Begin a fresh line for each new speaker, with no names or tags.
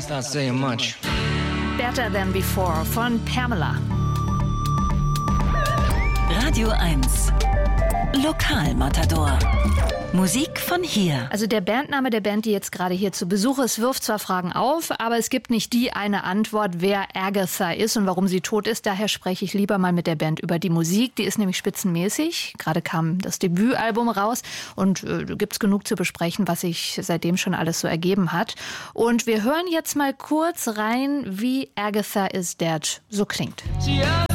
That's not saying much.
Better Than Before von Pamela.
Radio 1 Lokalmatador. Musik von hier.
Also der Bandname der Band, die jetzt gerade hier zu Besuch ist, wirft zwar Fragen auf, aber es gibt nicht die eine Antwort, wer Agatha ist und warum sie tot ist. Daher spreche ich lieber mal mit der Band über die Musik. Die ist nämlich spitzenmäßig. Gerade kam das Debütalbum raus und gibt's genug zu besprechen, was sich seitdem schon alles so ergeben hat. Und wir hören jetzt mal kurz rein, wie Agatha Is Dead so klingt.
See, I